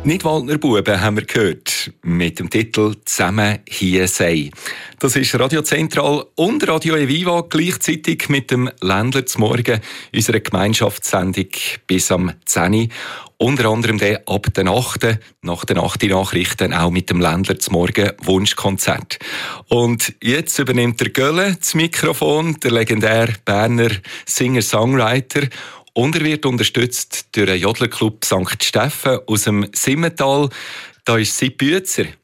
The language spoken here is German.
Nidwaldner Buben haben wir gehört, mit dem Titel «Zusammen hier sei». Das ist Radio Zentral und Radio Eviva gleichzeitig mit dem «Ländler zum Morgen», unserer Gemeinschaftssendung bis am 10 Uhr. Unter anderem ab der 8. nach den 8 Nachrichten auch mit dem «Ländler zum Morgen» Wunschkonzert. Und jetzt übernimmt der Gölle das Mikrofon, der legendäre Berner Singer-Songwriter. Und er wird unterstützt durch den Jodlerclub St. Steffen aus dem Simmental. Da ist Sipp Büetzer.